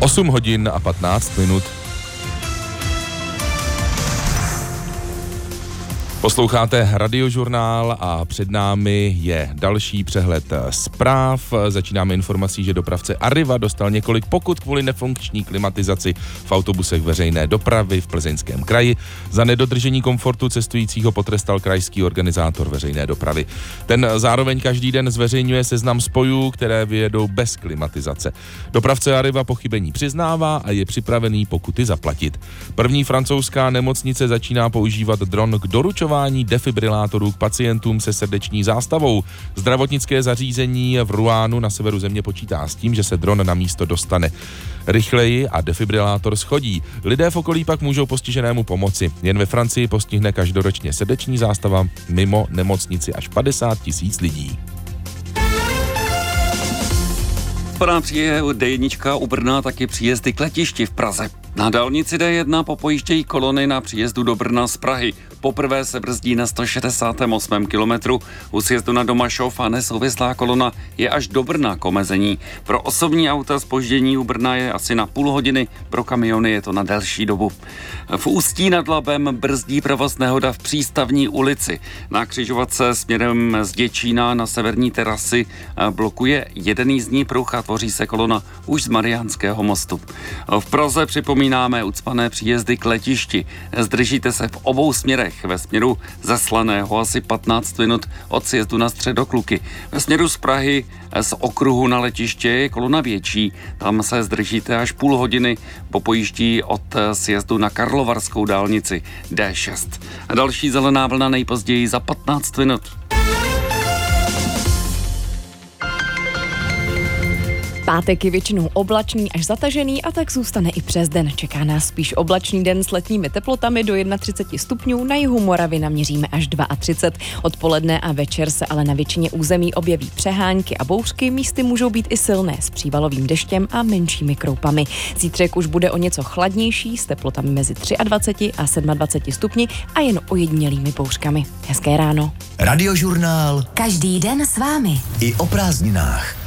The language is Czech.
8 hodin a 15 minut. Posloucháte Radiožurnál a před námi je další přehled zpráv. Začínáme informací, že dopravce Arriva dostal několik pokut kvůli nefunkční klimatizaci v autobusech veřejné dopravy v Plzeňském kraji. Za nedodržení komfortu cestujícího potrestal krajský organizátor veřejné dopravy. Ten zároveň každý den zveřejňuje seznam spojů, které vyjedou bez klimatizace. Dopravce Arriva pochybení přiznává a je připravený pokuty zaplatit. První francouzská nemocnice začíná používat dron k doručování defibrilátorů k pacientům se srdeční zástavou. Zdravotnické zařízení v Rouen na severu země počítá s tím, že se dron na místo dostane rychleji a defibrilátor schodí. Lidé v okolí pak můžou postiženému pomoci. Jen ve Francii postihne každoročně srdeční zástava mimo nemocnici až 50 000 lidí. Spadá příjezd D1 u Brna, taky příjezdy k letišti v Praze. Na dálnici D1 popojíždějí kolony na příjezdu do Brna z Prahy. Poprvé se brzdí na 168. kilometru. U sjezdu na Domašov a nesouvislá kolona je až do Brna k omezení. Pro osobní auta zpoždění u Brna je asi na půl hodiny, pro kamiony je to na delší dobu. V Ústí nad Labem brzdí provoz nehoda v Přístavní ulici. Na křižovatce směrem z Děčína na severní terasy blokuje jeden jízdní pruh a tvoří se kolona už z Mariánského mostu. V Praze připomínáme ucpané příjezdy k letišti. Zdržíte se v obou směrech. Ve směru ze Slaného asi 15 minut od sjezdu na Středokluky. Ve směru z Prahy z okruhu na letiště je kolona větší. Tam se zdržíte až půl hodiny po pojíždí od sjezdu na Karlovarskou dálnici D6. A další zelená vlna nejpozději za 15 minut. Pátek je většinou oblačný až zatažený a tak zůstane i přes den. Čeká nás spíš oblačný den s letními teplotami do 31 stupňů, na jihu Moravy naměříme až 32. Odpoledne a večer se ale na většině území objeví přehánky a bouřky, místy můžou být i silné s přívalovým deštěm a menšími kroupami. Zítřek už bude o něco chladnější s teplotami mezi 23 a 27 stupni a jen ojedinělými bouřkami. Hezké ráno. Radiožurnál. Každý den s vámi. I o prázdninách.